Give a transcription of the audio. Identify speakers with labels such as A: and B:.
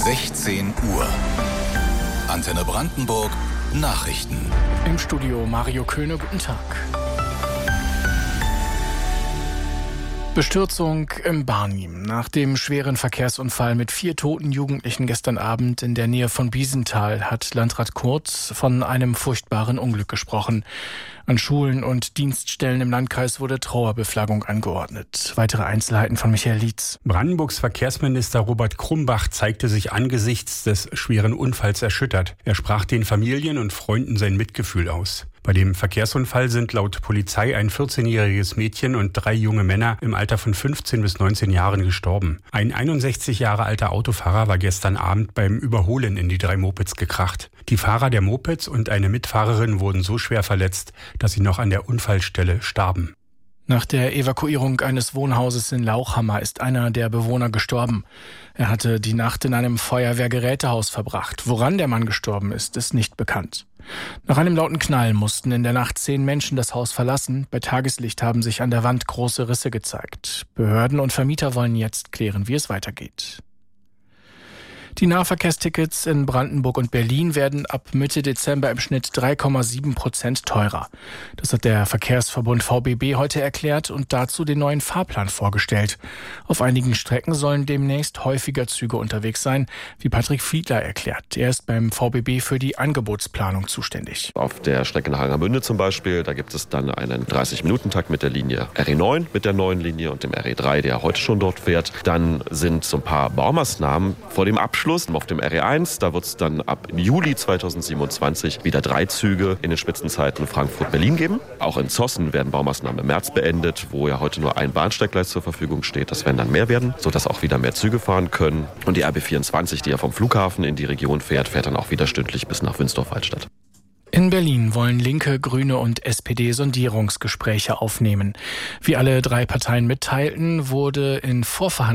A: 16 Uhr. Antenne Brandenburg Nachrichten.
B: Im Studio Mario Köhne, guten Tag. Bestürzung im Barnim. Nach dem schweren Verkehrsunfall mit 4 toten Jugendlichen gestern Abend in der Nähe von Biesenthal hat Landrat Kurz von einem furchtbaren Unglück gesprochen. An Schulen und Dienststellen im Landkreis wurde Trauerbeflaggung angeordnet. Weitere Einzelheiten von Michael Lietz.
C: Brandenburgs Verkehrsminister Robert Krumbach zeigte sich angesichts des schweren Unfalls erschüttert. Er sprach den Familien und Freunden sein Mitgefühl aus. Bei dem Verkehrsunfall sind laut Polizei ein 14-jähriges Mädchen und 3 junge Männer im Alter von 15 bis 19 Jahren gestorben. Ein 61 Jahre alter Autofahrer war gestern Abend beim Überholen in die 3 Mopeds gekracht. Die Fahrer der Mopeds und eine Mitfahrerin wurden so schwer verletzt, dass sie noch an der Unfallstelle starben.
B: Nach der Evakuierung eines Wohnhauses in Lauchhammer ist einer der Bewohner gestorben. Er hatte die Nacht in einem Feuerwehrgerätehaus verbracht. Woran der Mann gestorben ist, ist nicht bekannt. Nach einem lauten Knall mussten in der Nacht 10 Menschen das Haus verlassen. Bei Tageslicht haben sich an der Wand große Risse gezeigt. Behörden und Vermieter wollen jetzt klären, wie es weitergeht. Die Nahverkehrstickets in Brandenburg und Berlin werden ab Mitte Dezember im Schnitt 3,7% teurer. Das hat der Verkehrsverbund VBB heute erklärt und dazu den neuen Fahrplan vorgestellt. Auf einigen Strecken sollen demnächst häufiger Züge unterwegs sein, wie Patrick Fiedler erklärt. Er ist beim VBB für die Angebotsplanung zuständig.
D: Auf der Strecke nach Hangermünde zum Beispiel, da gibt es dann einen 30-Minuten-Takt mit der Linie RE9, mit der neuen Linie und dem RE3, der heute schon dort fährt. Dann sind so ein paar Baumaßnahmen vor dem Abschluss. Auf dem RE1, da wird es dann ab Juli 2027 wieder 3 Züge in den Spitzenzeiten Frankfurt-Berlin geben. Auch in Zossen werden Baumaßnahmen im März beendet, wo ja heute nur ein Bahnsteiggleis zur Verfügung steht. Das werden dann mehr werden, sodass auch wieder mehr Züge fahren können. Und die RB24, die ja vom Flughafen in die Region fährt, fährt dann auch wieder stündlich bis nach Wünsdorf-Waldstadt.
B: In Berlin wollen Linke, Grüne und SPD Sondierungsgespräche aufnehmen. Wie alle 3 Parteien mitteilten, wurde in Vorverhandlungen